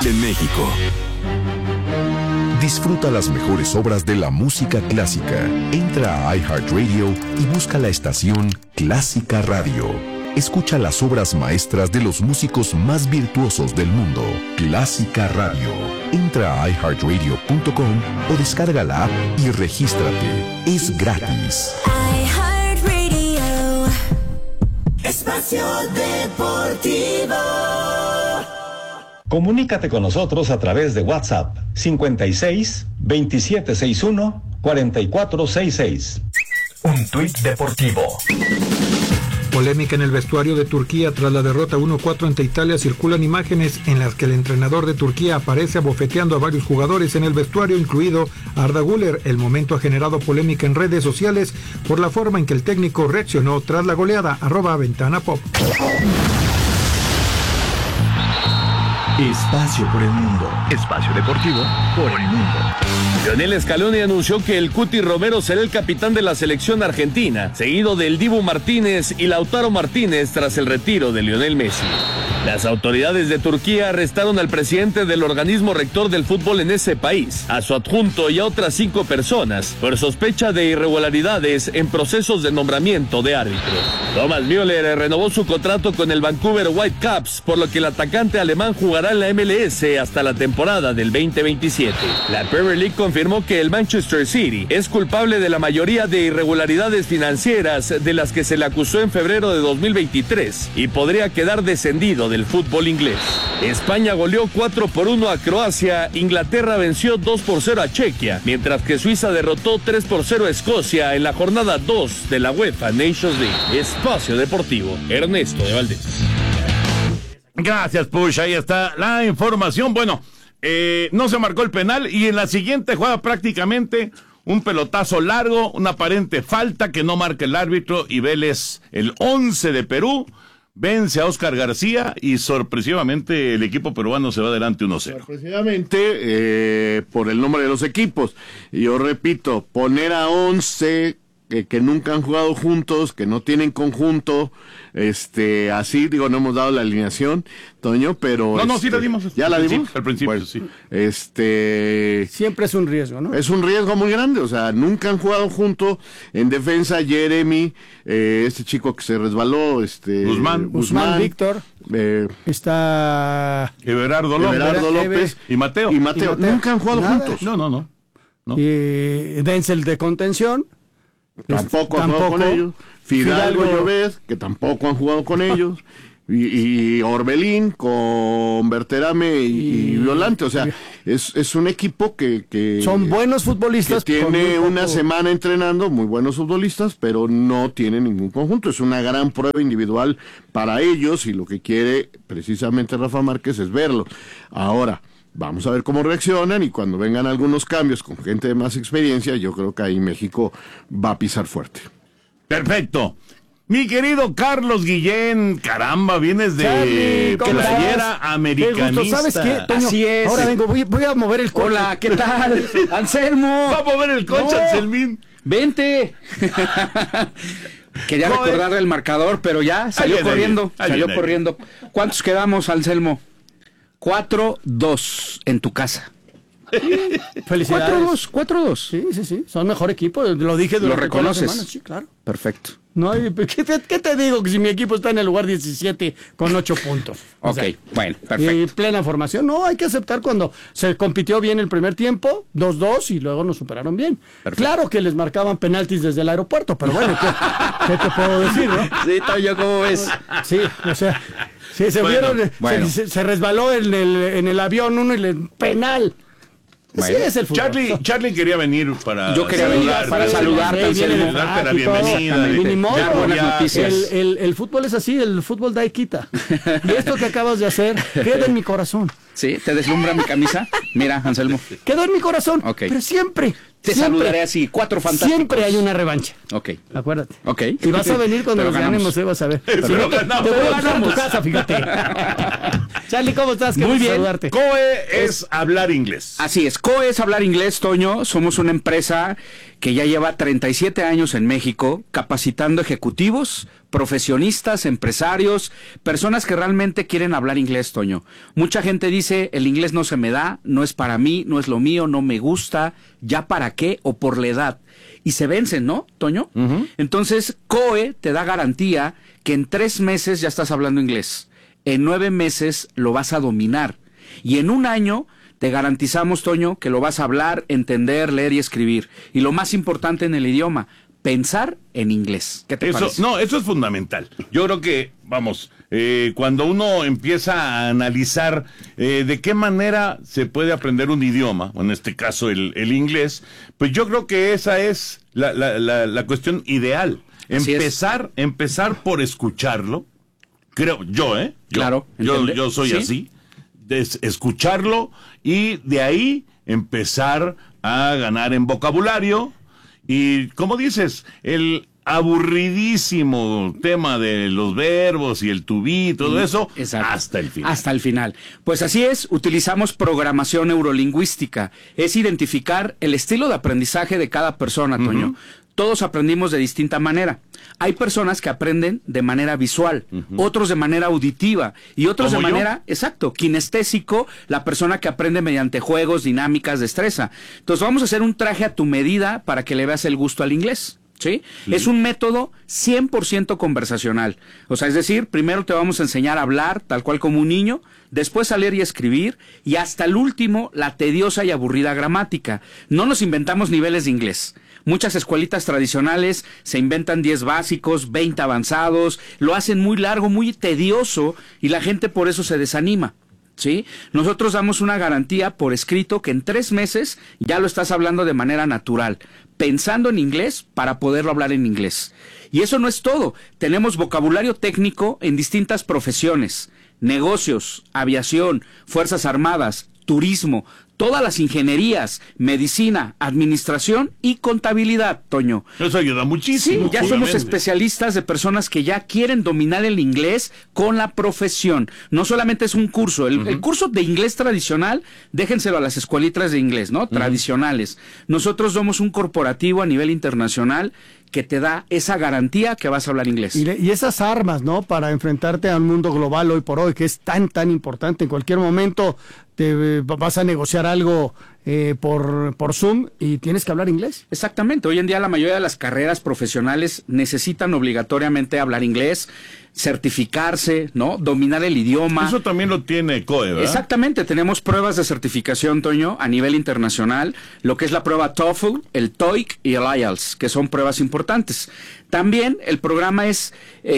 En México. Disfruta las mejores obras de la música clásica. Entra a iHeartRadio y busca la estación Clásica Radio. Escucha las obras maestras de los músicos más virtuosos del mundo. Clásica Radio. Entra a iHeartRadio.com o descarga la app y regístrate. Es gratis. iHeartRadio. Espacio Deportivo. Comunícate con nosotros a través de WhatsApp 56 2761 4466. Un tuit deportivo. Polémica en el vestuario de Turquía tras la derrota 1-4 ante Italia. Circulan imágenes en las que el entrenador de Turquía aparece abofeteando a varios jugadores en el vestuario, incluido Arda Güler. El momento ha generado polémica en redes sociales por la forma en que el técnico reaccionó tras la goleada. @VentanaPop. Espacio por el mundo. Espacio deportivo por el mundo. Lionel Scaloni anunció que el Cuti Romero será el capitán de la selección argentina, seguido del Dibu Martínez y Lautaro Martínez tras el retiro de Lionel Messi. Las autoridades de Turquía arrestaron al presidente del organismo rector del fútbol en ese país, a su adjunto y a otras 5 personas por sospecha de irregularidades en procesos de nombramiento de árbitros. Thomas Müller renovó su contrato con el Vancouver Whitecaps, por lo que el atacante alemán jugará en la MLS hasta la temporada del 2027. La Premier League confirmó que el Manchester City es culpable de la mayoría de irregularidades financieras de las que se le acusó en febrero de 2023 y podría quedar descendido del fútbol inglés. España goleó 4-1 a Croacia, Inglaterra venció 2-0 a Chequia, mientras que Suiza derrotó 3-0 a Escocia en la jornada 2 de la UEFA Nations League. Espacio Deportivo, Ernesto de Valdés. Gracias, Push, ahí está la información. Bueno, no se marcó el penal y en la siguiente jugada prácticamente un pelotazo largo, una aparente falta que no marca el árbitro y Vélez, el 11 de Perú, vence a Oscar García y sorpresivamente el equipo peruano se va adelante 1-0. Sorpresivamente, por el nombre de los equipos. Y yo repito, poner a 11 que nunca han jugado juntos, que no tienen conjunto, así, digo, no hemos dado la alineación, Toño, pero... No, sí la dimos. ¿Ya la dimos? Al principio, bueno, sí. Siempre es un riesgo, ¿no? Es un riesgo muy grande, o sea, nunca han jugado juntos. En defensa, Jeremy, este chico que se resbaló, Guzmán, Víctor, está... Everardo López y Mateo. Nunca han jugado juntos. No. Y Denzel de contención. Tampoco han jugado con ellos. Fidalgo y Llobet, que tampoco han jugado con ellos. Y Orbelín con Berterame y Violante. O sea, es un equipo que son buenos futbolistas. Que tiene una semana entrenando, muy buenos futbolistas, pero no tiene ningún conjunto. Es una gran prueba individual para ellos y lo que quiere precisamente Rafa Márquez es verlo. Ahora, vamos a ver cómo reaccionan y cuando vengan algunos cambios con gente de más experiencia, yo creo que ahí México va a pisar fuerte. Perfecto. Mi querido Carlos Guillén, caramba, vienes de playera americanista. ¿Sabes qué, Toño? Así es. Ahora vengo, voy a mover el coche. Hola, ¿qué tal? Anselmo. Va a mover el coche, Anselmín. Vente. Quería recordarle el marcador, pero ya salió corriendo. Corriendo. ¿Cuántos quedamos, Anselmo? 4-2 en tu casa. Felicidades. 4-2. Sí. Son mejor equipo. Lo dije durante ¿Lo reconoces? toda la semana. Sí, claro. Perfecto. No, ¿qué te digo? Que si mi equipo está en el lugar 17 con 8 puntos. Ok, bueno, perfecto. Y plena formación. No, hay que aceptar cuando se compitió bien el primer tiempo, 2-2, y luego nos superaron bien. Perfecto. Claro que les marcaban penaltis desde el aeropuerto, pero bueno, ¿qué te puedo decir, no? Sí, Toño, ¿cómo ves? Sí, o sea, sí, se resbaló en el avión uno y le penal. Bueno. Sí, es el fútbol. Charlie quería venir para Yo quería venir para saludarte, darte la bienvenida. Buenas noticias. El fútbol es así, el fútbol da y quita. Y esto que acabas de hacer queda en mi corazón. ¿Sí? ¿Te deslumbra mi camisa? Mira, Anselmo. Quedó en mi corazón, pero siempre. Te saludaré así, 4 fantásticos. Siempre hay una revancha. Ok. Acuérdate. Ok. Y vas a venir cuando nos ganemos, vas a ver. Si no, te voy a ganar en tu casa, fíjate. Charlie, ¿cómo estás? Muy bien. Saludarte. COE es hablar inglés. Así es, COE es hablar inglés, Toño. Somos una empresa que ya lleva 37 años en México capacitando ejecutivos, profesionistas, empresarios, personas que realmente quieren hablar inglés, Toño. Mucha gente dice, el inglés no se me da, no es para mí, no es lo mío, no me gusta, ya para qué o por la edad. Y se vencen, ¿no, Toño? Entonces, COE te da garantía que en 3 meses ya estás hablando inglés. En 9 meses lo vas a dominar. Y en 1 año te garantizamos, Toño, que lo vas a hablar, entender, leer y escribir. Y lo más importante en el idioma, pensar en inglés. ¿Qué te parece? No, eso es fundamental. Yo creo que, vamos, cuando uno empieza a analizar de qué manera se puede aprender un idioma, o en este caso el inglés, pues yo creo que esa es la cuestión ideal. Empezar por escucharlo. Creo yo, Claro. Yo soy así. Escucharlo y de ahí empezar a ganar en vocabulario. Y, como dices, el aburridísimo tema de los verbos y el to be y todo eso, exacto, hasta el final. Hasta el final. Pues así es, utilizamos programación neurolingüística. Es identificar el estilo de aprendizaje de cada persona, Toño. Todos aprendimos de distinta manera. Hay personas que aprenden de manera visual, otros de manera auditiva y otros de manera, kinestésico, la persona que aprende mediante juegos, dinámicas, destreza. Entonces vamos a hacer un traje a tu medida para que le veas el gusto al inglés. ¿Sí? Es un método 100% conversacional. O sea, es decir, primero te vamos a enseñar a hablar tal cual como un niño, después a leer y escribir, y hasta el último, la tediosa y aburrida gramática. No nos inventamos niveles de inglés. Muchas escuelitas tradicionales se inventan 10 básicos, 20 avanzados, lo hacen muy largo, muy tedioso, y la gente por eso se desanima. ¿Sí? Nosotros damos una garantía por escrito que en 3 meses ya lo estás hablando de manera natural, pensando en inglés para poderlo hablar en inglés. Y eso no es todo. Tenemos vocabulario técnico en distintas profesiones, negocios, aviación, fuerzas armadas, turismo, todas las ingenierías, medicina, administración y contabilidad, Toño. Eso ayuda muchísimo. Sí, ya somos especialistas de personas que ya quieren dominar el inglés con la profesión. No solamente es un curso. El curso de inglés tradicional, déjenselo a las escuelitas de inglés, ¿no? Tradicionales. Nosotros somos un corporativo a nivel internacional que te da esa garantía que vas a hablar inglés. Y esas armas, ¿no? Para enfrentarte a un mundo global hoy por hoy, que es tan importante. En cualquier momento te vas a negociar algo por Zoom y tienes que hablar inglés. Exactamente. Hoy en día la mayoría de las carreras profesionales necesitan obligatoriamente hablar inglés, certificarse, ¿no? Dominar el idioma. Eso también lo tiene COE, ¿verdad? Exactamente. Tenemos pruebas de certificación, Toño, a nivel internacional, lo que es la prueba TOEFL, el TOEIC y el IELTS, que son pruebas importantes. También el programa es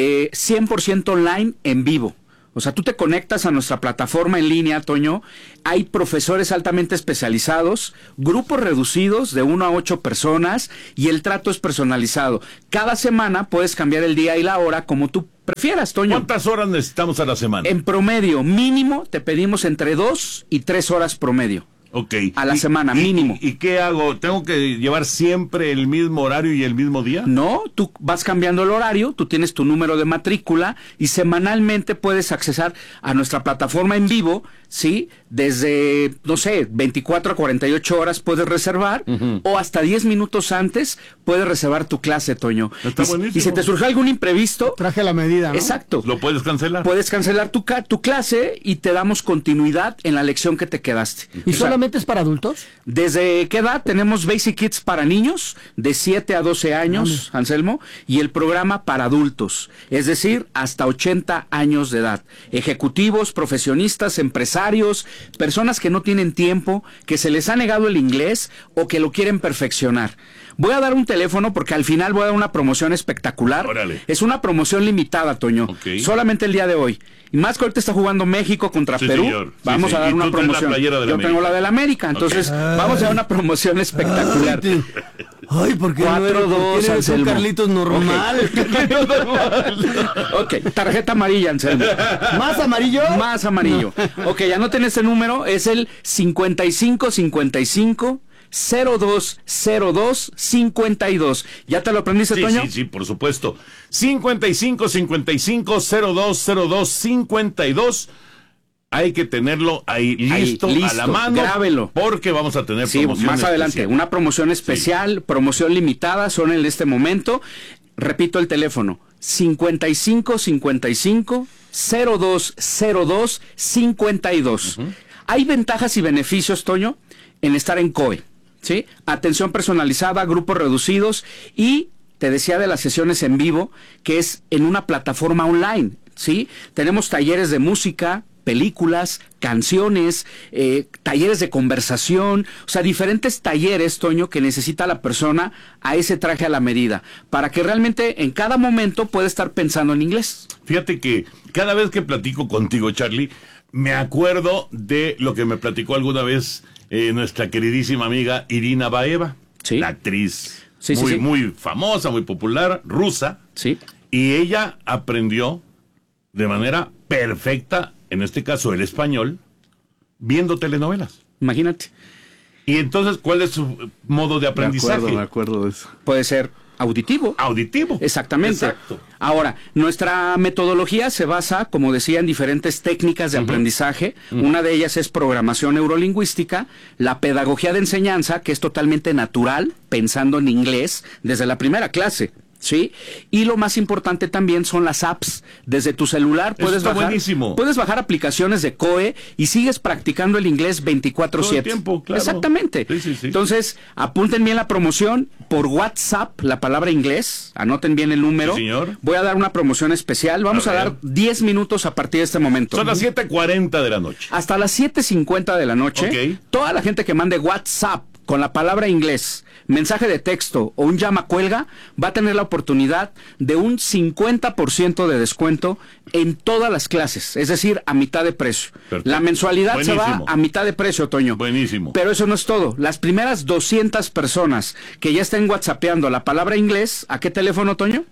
100% online en vivo. O sea, tú te conectas a nuestra plataforma en línea, Toño, hay profesores altamente especializados, grupos reducidos de 1 a 8 personas y el trato es personalizado. Cada semana puedes cambiar el día y la hora como tú prefieras, Toño. ¿Cuántas horas necesitamos a la semana? En promedio, mínimo, te pedimos entre 2 y 3 horas promedio. Ok. A la semana, mínimo. ¿Y qué hago? ¿Tengo que llevar siempre el mismo horario y el mismo día? No, tú vas cambiando el horario, tú tienes tu número de matrícula y semanalmente puedes accesar a nuestra plataforma en vivo, ¿sí? Desde, no sé, 24 a 48 horas puedes reservar o hasta 10 minutos antes puedes reservar tu clase, Toño. Está buenísimo. Y si te surge algún imprevisto... Traje a la medida, ¿no? Exacto. ¿Lo puedes cancelar? Puedes cancelar tu clase y te damos continuidad en la lección que te quedaste. ¿Y solamente es para adultos? ¿Desde qué edad? Tenemos Basic Kids para niños, de 7 a 12 años, Anselmo, y el programa para adultos, es decir, hasta 80 años de edad. Ejecutivos, profesionistas, empresarios, personas que no tienen tiempo, que se les ha negado el inglés o que lo quieren perfeccionar. Voy a dar un teléfono porque al final voy a dar una promoción espectacular. Órale. Es una promoción limitada, Toño. Okay. Solamente el día de hoy. Y más que ahorita está jugando México contra Perú. Señor. Vamos a dar una promoción. Yo tengo la del América, entonces vamos a dar una promoción espectacular. Ay, ¿por qué 4-2, eres un Carlitos normal? Ok, tarjeta amarilla, Anselmo. ¿Más amarillo? Más amarillo. Ok, anoten ese número, es el 5555 020252. ¿Ya te lo aprendiste, Toño? Sí, por supuesto. 5555 020252. hay que tenerlo ahí listo, a la mano. Grábelo. Porque vamos a tener promoción más adelante, especial. una promoción especial, promoción limitada, son en este momento. Repito el teléfono, 5555 0202 52. Hay ventajas y beneficios, Toño, en estar en COE, ¿sí? Atención personalizada, grupos reducidos y te decía de las sesiones en vivo, que es en una plataforma online, ¿sí? Tenemos talleres de música, películas, canciones, talleres de conversación, o sea, diferentes talleres, Toño, que necesita la persona a ese traje a la medida, para que realmente en cada momento pueda estar pensando en inglés. Fíjate que cada vez que platico contigo, Charlie, me acuerdo de lo que me platicó alguna vez nuestra queridísima amiga Irina Baeva, ¿sí? La actriz Sí, muy, sí, sí. muy famosa, muy popular, rusa, ¿sí? Y ella aprendió de manera perfecta, en este caso el español, viendo telenovelas. Imagínate. Y entonces, ¿cuál es su modo de aprendizaje? Me acuerdo de eso. Puede ser auditivo. Auditivo. Exactamente. Exacto. Ahora, nuestra metodología se basa, como decía, en diferentes técnicas de aprendizaje. Una de ellas es programación neurolingüística, la pedagogía de enseñanza, que es totalmente natural, pensando en inglés desde la primera clase. ¿Sí? Y lo más importante también son las apps. Desde tu celular puedes bajar aplicaciones de COE y sigues practicando el inglés 24/7. Todo el tiempo, claro. Exactamente. Sí. Entonces, apunten bien la promoción por WhatsApp, la palabra inglés, anoten bien el número. Sí, señor. Voy a dar una promoción especial. Vamos a dar 10 minutos a partir de este momento. Son las 7:40 de la noche. Hasta las 7:50 de la noche. Ok. Toda la gente que mande WhatsApp con la palabra inglés, mensaje de texto o un llama cuelga, va a tener la oportunidad de un 50% de descuento en todas las clases, es decir, a mitad de precio. Perfecto. La mensualidad se va Buenísimo. a mitad de precio, Toño. Buenísimo. Pero eso no es todo. Las primeras 200 personas que ya estén whatsappeando la palabra inglés, ¿a qué teléfono, Toño?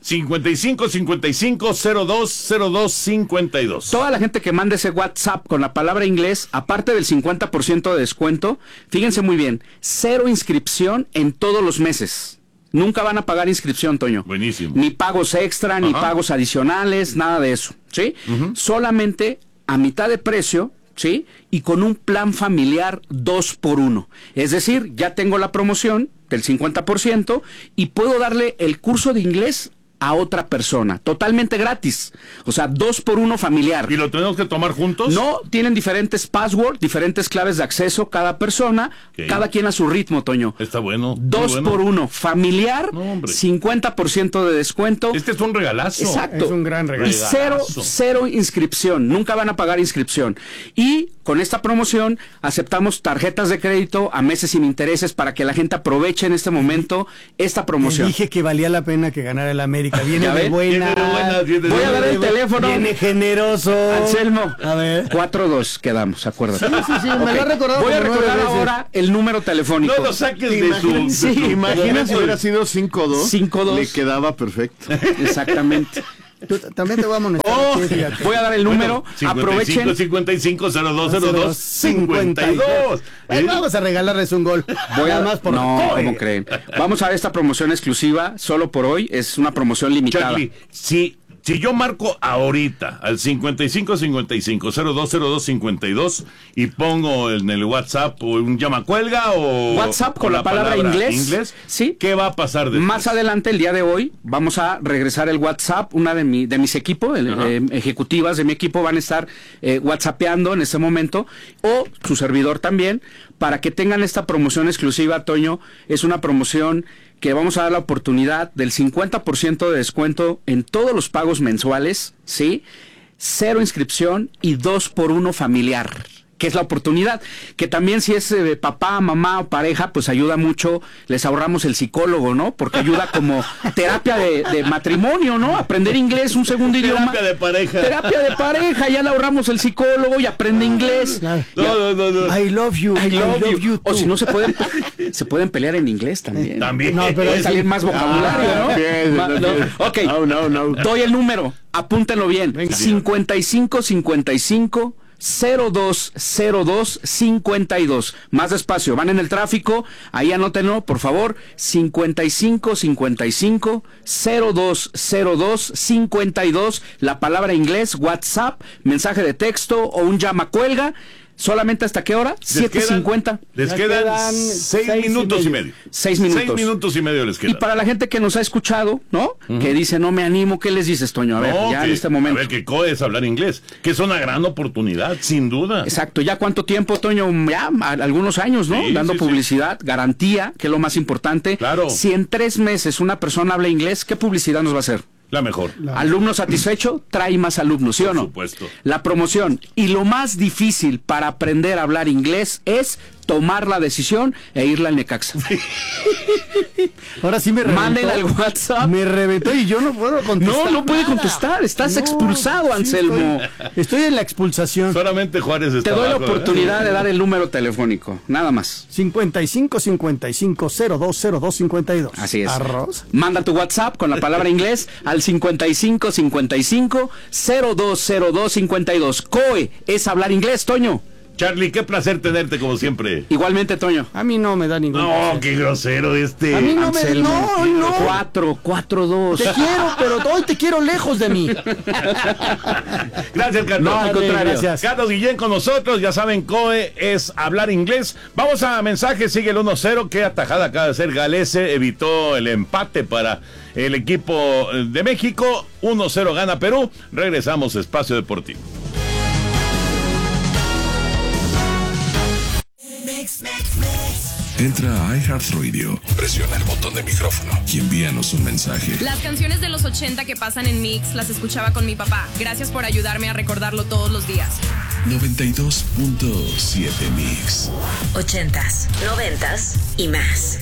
55-55-0202-52. Toda la gente que mande ese WhatsApp con la palabra inglés, aparte del 50% de descuento, fíjense muy bien, 0 inscripción en todos los meses. Nunca van a pagar inscripción, Toño. Buenísimo. Ni pagos extra, ni pagos adicionales, nada de eso, ¿sí? Solamente a mitad de precio, ¿sí? Y con un plan familiar 2x1. Es decir, ya tengo la promoción del 50% y puedo darle el curso de inglés a otra persona, totalmente gratis. O sea, 2x1 familiar. ¿Y lo tenemos que tomar juntos? No, tienen diferentes passwords, diferentes claves de acceso cada persona, Ok. cada quien a su ritmo, Toño. Está bueno. 2x1 familiar, No, hombre. 50% de descuento. Este es un regalazo. Exacto. Es un gran regalo. Y cero inscripción, nunca van a pagar inscripción. Y con esta promoción aceptamos tarjetas de crédito a meses sin intereses para que la gente aproveche en este momento esta promoción. Dije que valía la pena que ganara el América. Viene ¿Ya de ven? buena. Voy a dar el teléfono. Viene generoso. Anselmo, A ver. 4-2 quedamos, acuérdate. Sí, me lo ha recordado. Voy a como 9 recordar veces. ahora el número telefónico. No lo saques de su... Sí. Imagina si hubiera sido 5-2. 5-2. Le quedaba perfecto. Exactamente. Tú también te voy a amonestar. Oh, sí, fíjate. voy a dar el número. Aprovechen. 55-55-0202-52. Ay, vamos a regalarles un gol. Voy a Nada más por No, COE. ¿cómo creen? Vamos a ver esta promoción exclusiva solo por hoy. Es una promoción limitada. Charlie, si yo marco ahorita al 55-55-0202-52 y pongo en el WhatsApp o un llamacuelga o... WhatsApp con la palabra inglés. Sí. ¿Qué va a pasar después? Más adelante, el día de hoy, vamos a regresar el WhatsApp. Una de mis equipos, ejecutivas de mi equipo, van a estar whatsappeando en ese momento, o su servidor también, para que tengan esta promoción exclusiva, Toño. Es una promoción que vamos a dar la oportunidad del 50% de descuento en todos los pagos mensuales, ¿sí? 0 inscripción y 2x1 familiar, que es la oportunidad, que también si es papá, mamá o pareja, pues ayuda mucho, les ahorramos el psicólogo, ¿no? Porque ayuda como terapia de matrimonio, ¿no? Aprender inglés, un segundo idioma. Terapia de pareja. Terapia de pareja, ya le ahorramos el psicólogo y aprende inglés. Claro. No. I love you. I love you. O too. si no, se pueden pelear en inglés también. También. No, pero Puede salir más vocabulario, ¿no? bien, Ok. No. Doy el número, apúntenlo bien. 55-55 55-0202-52. Más despacio, van en el tráfico, ahí anótenlo, por favor. 55-55-0202-52. La palabra inglés, WhatsApp, mensaje de texto o un llama cuelga. ¿Solamente hasta qué hora? 7:50. Les quedan 6 minutos y medio. 6 minutos. 6 minutos y medio les quedan. Y para la gente que nos ha escuchado, ¿no? Que dice, no me animo, ¿qué les dices, Toño? A ver, ya en este momento. A ver, que COE es hablar inglés, que es una gran oportunidad, sin duda. Exacto, ¿ya cuánto tiempo, Toño? Ya algunos años, ¿no? Sí, dando publicidad, garantía, que es lo más importante. Claro. Si en 3 meses una persona habla inglés, ¿qué publicidad nos va a hacer? La mejor. Alumno satisfecho, trae más alumnos, ¿sí o no? Por supuesto. La promoción. Y lo más difícil para aprender a hablar inglés es tomar la decisión e irle al Necaxa. Ahora sí me reventó. Manden al WhatsApp. Me reventó y yo no puedo contestar. No puede nada. contestar. Estás expulsado, sí, Anselmo. Estoy en la expulsación. Solamente Juárez está Te doy la abajo, oportunidad de dar el número telefónico. Nada más. 55-55-0202-52. Así es. Arroz. Manda tu WhatsApp con la palabra inglés al 55-55-0202-52. COE es hablar inglés, Toño. Charlie, qué placer tenerte como siempre. Igualmente, Toño. A mí no me da ningún No, placer. qué grosero este. A mí no Anselmo. no. 4-2. Te quiero, pero hoy te quiero lejos de mí. Gracias, Carlos. No, al contrario. Gracias. Carlos Guillén con nosotros, ya saben, COE es hablar inglés. Vamos a mensajes, sigue el 1-0, qué atajada acaba de hacer Galese, evitó el empate para el equipo de México, 1-0 gana Perú, regresamos a Espacio Deportivo. Entra a iHeartRadio, presiona el botón de micrófono y envíanos un mensaje. Las canciones de los 80 que pasan en Mix las escuchaba con mi papá. Gracias por ayudarme a recordarlo todos los días. 92.7 Mix. 80s, 90s y más.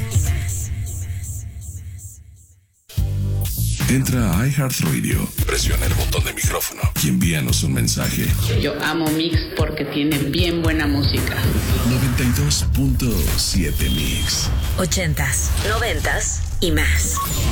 Entra a iHeartRadio, presiona el botón de micrófono y envíanos un mensaje. Yo amo Mix porque tiene bien buena música. 92.7 Mix. 80s, 90s y más.